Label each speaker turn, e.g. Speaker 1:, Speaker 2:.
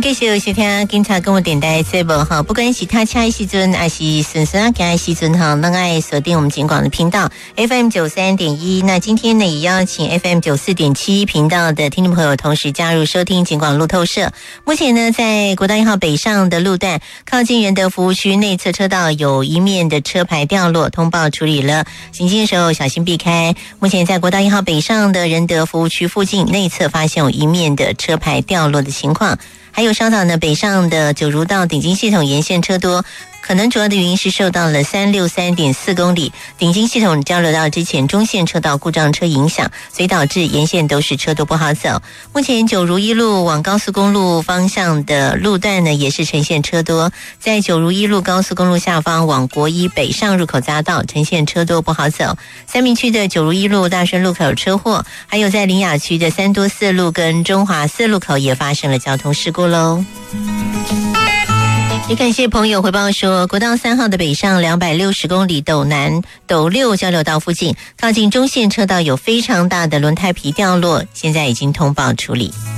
Speaker 1: 继续收听警察跟我电台节目哈，不管是他车的时阵，还是顺顺啊行的时阵哈，都爱锁定我们警广的频道 FM 93.1。那今天呢，也邀请 FM 94.7频道的听众朋友同时加入收听警广路透社。目前呢，在国道1号北上的路段，靠近仁德服务区内侧车道有一面的车牌掉落，通报处理了，行经的时候小心避开。目前在国道1号北上的仁德服务区附近内侧发现有一面的车牌掉落的情况。还有稍早呢，北上的九如道顶金系统沿线车多，可能主要的原因是受到了363.4公里顶金系统交流道之前中线车道故障车影响，所以导致沿线都是车多不好走。目前九如一路往高速公路方向的路段呢，也是呈现车多，在九如一路高速公路下方往国一北上入口匝道呈现车多不好走。三民区的九如一路大顺路口有车祸，还有在苓雅区的三多四路跟中华四路口也发生了交通事故喽。也感谢朋友回报说，国道3号的北上260公里斗南斗六交流道附近，靠近中线车道有非常大的轮胎皮掉落，现在已经通报处理。